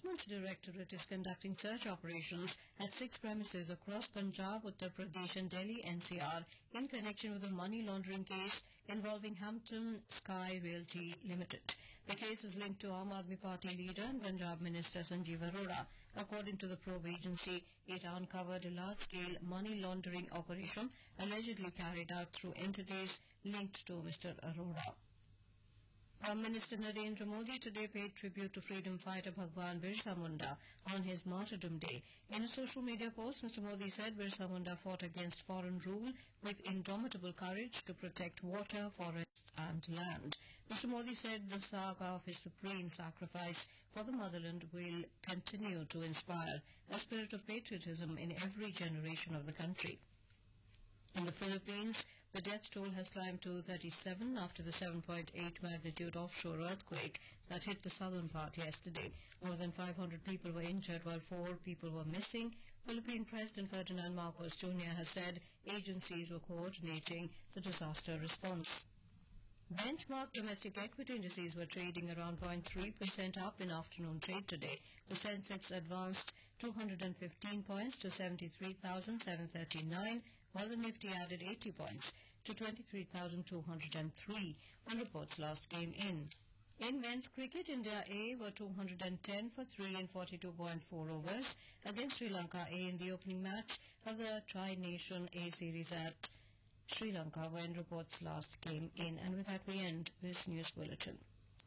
Enforcement Directorate is conducting search operations at 6 premises across Punjab, Uttar Pradesh and Delhi NCR in connection with a money laundering case involving Hampton Sky Realty Limited. The case is linked to Aam Aadmi Party leader and Punjab Minister Sanjeev Arora. According to the probe agency, it uncovered a large-scale money laundering operation allegedly carried out through entities linked to Mr. Arora. Prime Minister Narendra Modi today paid tribute to freedom fighter Bhagwan Birsa Munda on his Martyrdom Day. In a social media post, Mr. Modi said Birsa Munda fought against foreign rule with indomitable courage to protect water, forests and land. Mr. Modi said the saga of his supreme sacrifice for the motherland will continue to inspire a spirit of patriotism in every generation of the country. In the Philippines, the death toll has climbed to 37 after the 7.8 magnitude offshore earthquake that hit the southern part yesterday. More than 500 people were injured while 4 people were missing. Philippine President Ferdinand Marcos Jr. has said agencies were coordinating the disaster response. Benchmark domestic equity indices were trading around 0.3% up in afternoon trade today. The Sensex advanced 215 points to 73,739, while the Nifty added 80 points to 23,203 when reports last came in. In men's cricket, India A were 210 for 3 in 42.4 overs against Sri Lanka A in the opening match of the Tri-Nation A series at Sri Lanka when reports last came in. And with that we end this news bulletin.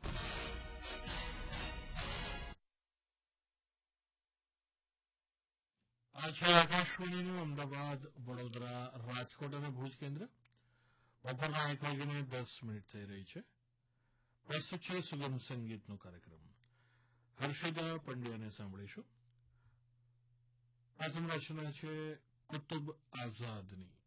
आज है आकाशवाणीનું અમદાવાદ વડોદરા રાજકોટ અને ભુજ કેન્દ્ર બપોરના 1 વાગીને 10 minute થઈ રહી છે. પ્રસ્તુત છે સુગમ સંગીતનો કાર્યક્રમ. હર્ષિતા પંડ્યાને સાંભળીશું. પ્રથમ રચના છે કુતુબ આઝાદની.